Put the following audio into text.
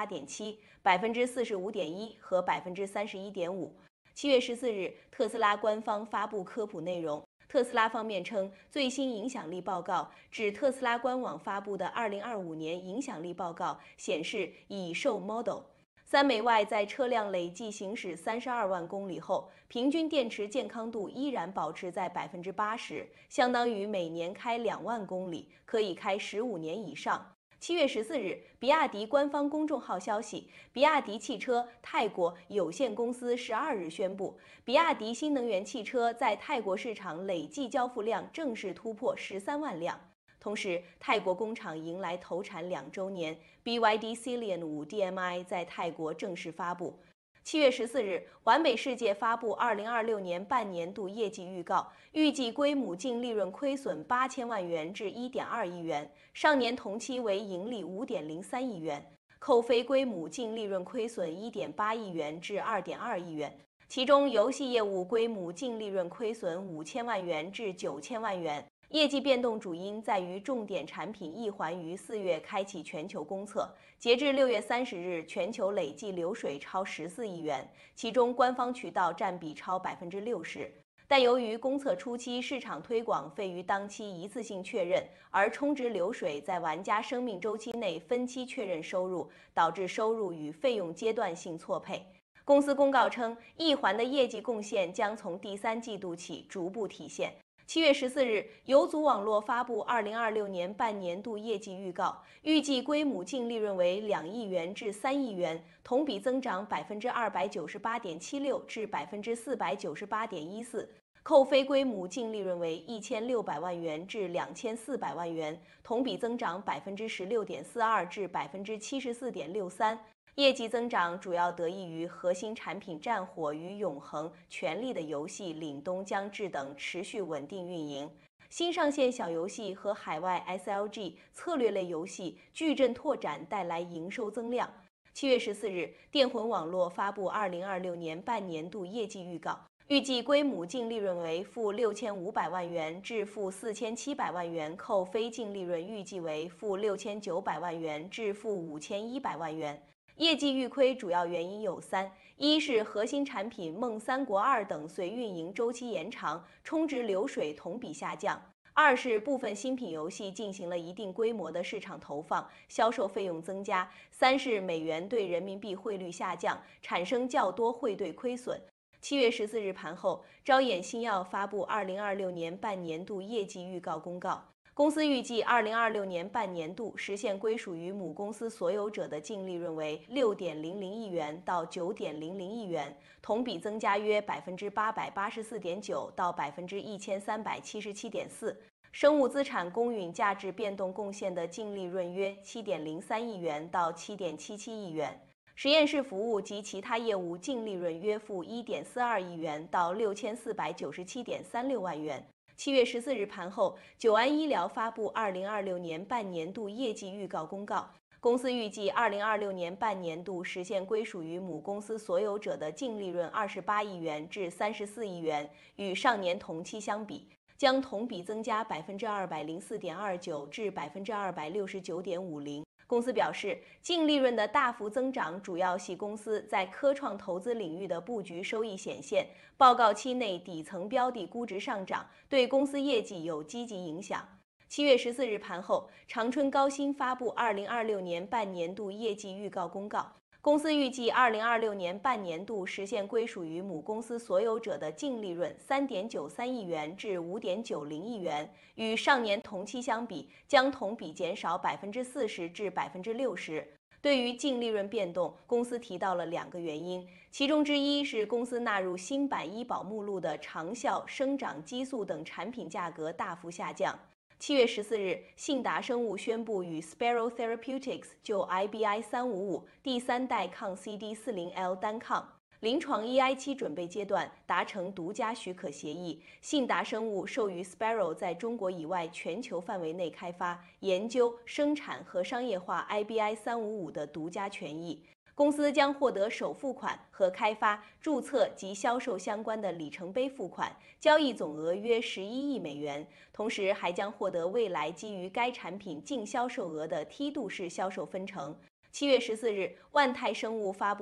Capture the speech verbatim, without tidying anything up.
八点七、百分之四十五点一和百分之三十一点五。七月十四日，特斯拉官方发布科普内容。特斯拉方面称，最新影响力报告指特斯拉官网发布的二零二五年影响力报告显示，已售 Model 三美 Y 在车辆累计行驶三十二万公里后，平均电池健康度依然保持在百分之八十，相当于每年开两万公里，可以开十五年以上。七月十四日，比亚迪官方公众号消息，比亚迪汽车泰国有限公司十二日宣布，比亚迪新能源汽车在泰国市场累计交付量正式突破十三万辆。同时，泰国工厂迎来投产两周年 ，B Y D Ceylon 五 D M I 在泰国正式发布。七月十四日，完美世界发布二零二六年半年度业绩预告，预计归母净利润亏损八千万元至一点二亿元，上年同期为盈利五点零三亿元，扣非归母净利润亏损一点八亿元至二点二亿元。其中，游戏业务归母净利润亏损五千万元至九千万元。业绩变动主因在于重点产品一环于四月开启全球公测，截至六月三十日，全球累计流水超十四亿元，其中官方渠道占比超百分之六十。但由于公测初期市场推广费于当期一次性确认，而充值流水在玩家生命周期内分期确认收入，导致收入与费用阶段性错配。公司公告称，一环的业绩贡献将从第三季度起逐步体现。七月十四日，游族网络发布二零二六年半年度业绩预告，预计归母净利润为两亿元至三亿元，同比增长百分之二百九十八点七六至百分之四百九十八点一四，扣非归母净利润为一千六百万元至两千四百万元，同比增长百分之十六点四二至百分之七十四点六三。业绩增长主要得益于核心产品战火与永恒、权力的游戏、凛冬将至等持续稳定运营。新上线小游戏和海外 S L G 策略类游戏矩阵拓展带来营收增量。七月十四日，电魂网络发布二零二六年半年度业绩预告，预计归母净利润为负六千五百万元至负四千七百万元，扣非净利润预计为负六千九百万元至负五千一百万元。业绩预亏主要原因有三：一是核心产品《梦三国二》等随运营周期延长，充值流水同比下降；二是部分新品游戏进行了一定规模的市场投放，销售费用增加；三是美元对人民币汇率下降，产生较多汇兑亏损。七月十四日盘后，招眼新药发布二零二六年半年度业绩预告公告。公司预计二零二六年半年度实现归属于母公司所有者的净利润为六点零零亿元到九点零零亿元，同比增加约百分之八百八十四点九到百分之一千三百七十七点四。生物资产公允价值变动贡献的净利润约七点零三亿元到七点七七亿元。实验室服务及其他业务净利润约负一点四二亿元到六千四百九十七点三六万元。七月十四日盘后，九安医疗发布二零二六年半年度业绩预告公告。公司预计二零二六年半年度实现归属于母公司所有者的净利润二十八亿元至三十四亿元，与上年同期相比，将同比增加百分之二百零四点二九至百分之二百六十九点五零。公司表示，净利润的大幅增长主要系公司在科创投资领域的布局收益显现，报告期内底层标的估值上涨，对公司业绩有积极影响。七月十四日盘后，长春高新发布二零二六年半年度业绩预告公告。公司预计二零二六年半年度实现归属于母公司所有者的净利润三点九三亿元至五点九零亿元，与上年同期相比，将同比减少百分之四十至百分之六十。对于净利润变动，公司提到了两个原因，其中之一是公司纳入新版医保目录的长效、生长激素等产品价格大幅下降。七月十四日，信达生物宣布与 Sparrow Therapeutics 就 I B I 三五五第三代抗 C D 四十 L 单抗临床 E I 期准备阶段达成独家许可协议，信达生物授予 Sparrow 在中国以外全球范围内开发、研究、生产和商业化 I B I 三五五的独家权益。公司将获得首付款和开发、注册及销售相关的里程碑付款，交易总额约十一亿美元，同时还将获得未来基于该产品净销售额的梯度式销售分成。 七月十四日，万泰生物发布